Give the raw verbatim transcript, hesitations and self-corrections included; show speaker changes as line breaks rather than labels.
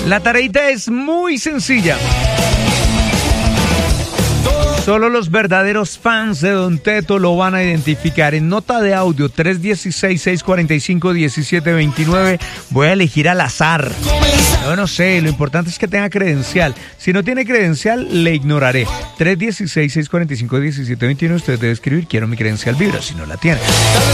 La tareita es muy sencilla. Solo los verdaderos fans de Don Teto lo van a identificar. En nota de audio tres uno seis, seis cuatro cinco, uno siete dos nueve voy a elegir al azar. Yo no sé, lo importante es que tenga credencial. Si no tiene credencial, le ignoraré. tres uno seis, seis cuatro cinco, uno siete dos nueve, usted debe escribir quiero mi credencial Vibra, si no la tiene.